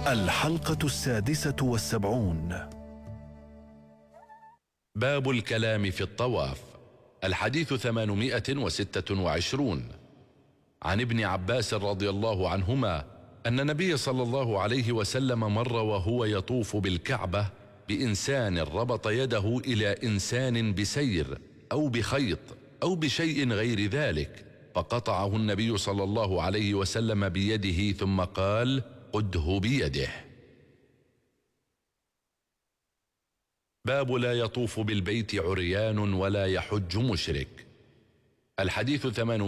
الحلقة 76. باب الكلام في الطواف. الحديث 826. عن ابن عباس رضي الله عنهما أن النبي صلى الله عليه وسلم مر وهو يطوف بالكعبة بإنسان ربط يده إلى إنسان بسير أو بخيط أو بشيء غير ذلك، فقطعه النبي صلى الله عليه وسلم بيده ثم قال: قده بيده. باب لا يطوف بالبيت عريان ولا يحج مشرك. الحديث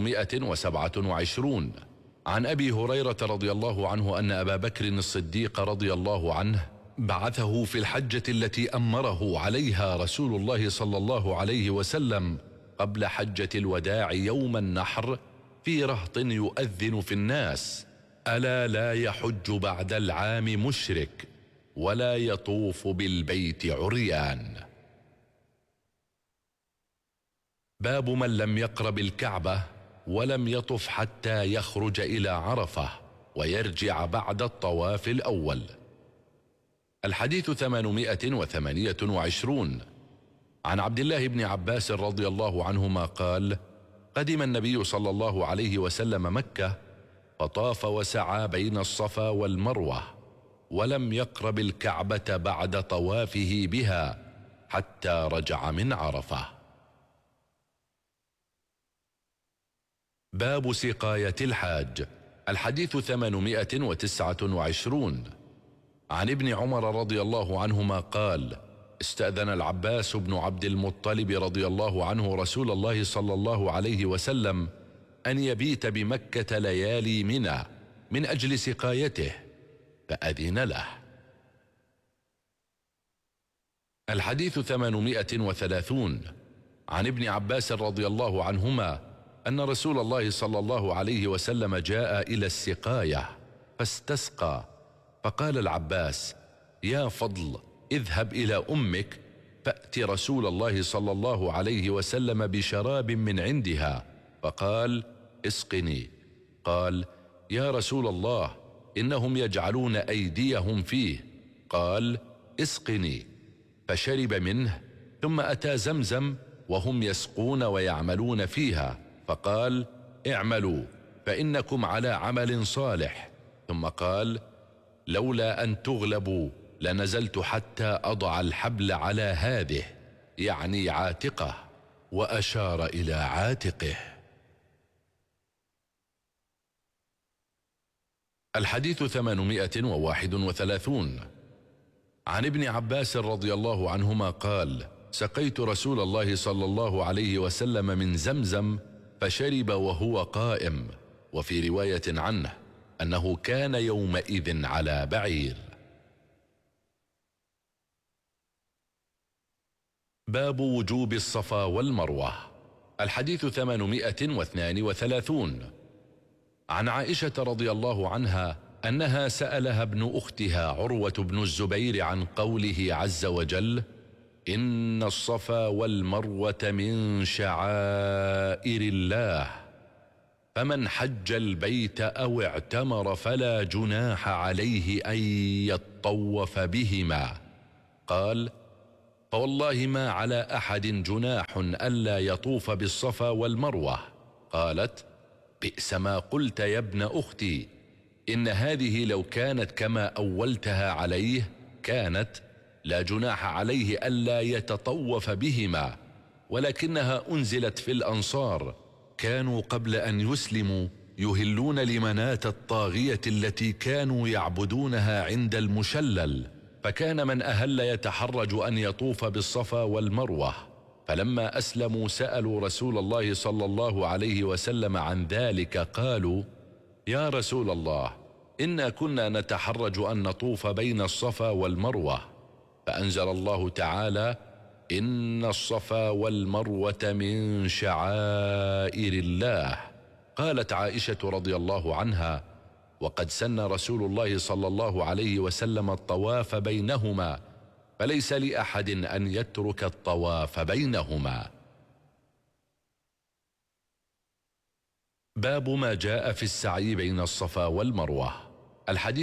827. عن أبي هريرة رضي الله عنه أن أبا بكر الصديق رضي الله عنه بعثه في الحجة التي أمره عليها رسول الله صلى الله عليه وسلم قبل حجة الوداع يوم النحر في رهط يؤذن في الناس: ألا لا يحج بعد العام مشرك ولا يطوف بالبيت عريان. باب من لم يقرب الكعبة ولم يطف حتى يخرج إلى عرفة ويرجع بعد الطواف الأول. الحديث 828. عن عبد الله بن عباس رضي الله عنهما قال: قدم النبي صلى الله عليه وسلم مكة فطاف وسعى بين الصفا والمروة ولم يقرب الكعبة بعد طوافه بها حتى رجع من عرفة. باب سقاية الحاج. الحديث 829. عن ابن عمر رضي الله عنهما قال: استأذن العباس بن عبد المطلب رضي الله عنه رسول الله صلى الله عليه وسلم أن يبيت بمكة ليالي منى من أجل سقايته فأذن له. الحديث 830. عن ابن عباس رضي الله عنهما أن رسول الله صلى الله عليه وسلم جاء إلى السقاية فاستسقى، فقال العباس: يا فضل، اذهب إلى أمك فأت رسول الله صلى الله عليه وسلم بشراب من عندها، فقال: اسقني. قال: يا رسول الله، إنهم يجعلون أيديهم فيه. قال: اسقني. فشرب منه، ثم أتى زمزم وهم يسقون ويعملون فيها، فقال: اعملوا فإنكم على عمل صالح. ثم قال: لولا أن تغلبوا لنزلت حتى أضع الحبل على هذه، يعني عاتقه، وأشار إلى عاتقه. الحديث 831. عن ابن عباس رضي الله عنهما قال: سقيت رسول الله صلى الله عليه وسلم من زمزم فشرب وهو قائم. وفي رواية عنه أنه كان يومئذ على بعير. باب وجوب الصفا والمروة. الحديث 832. عن عائشة رضي الله عنها أنها سألها ابن أختها عروة بن الزبير عن قوله عز وجل: إن الصفا والمروة من شعائر الله، فمن حج البيت أو اعتمر فلا جناح عليه أن يطوف بهما. قال: فوالله ما على أحد جناح ألا يطوف بالصفا والمروة. قالت: بئس ما قلت يا ابن أختي، إن هذه لو كانت كما أولتها عليه كانت لا جناح عليه ألا يتطوف بهما، ولكنها أنزلت في الأنصار، كانوا قبل أن يسلموا يهلون لمناة الطاغية التي كانوا يعبدونها عند المشلل، فكان من أهل يتحرج أن يطوف بالصفا والمروة، فلما أسلموا سألوا رسول الله صلى الله عليه وسلم عن ذلك، قالوا: يا رسول الله، إنا كنا نتحرج أن نطوف بين الصفا والمروة، فأنزل الله تعالى: إن الصفا والمروة من شعائر الله. قالت عائشة رضي الله عنها: وقد سن رسول الله صلى الله عليه وسلم الطواف بينهما، فليس لأحد أن يترك الطواف بينهما. باب ما جاء في السعي بين الصفا والمروة. الحديث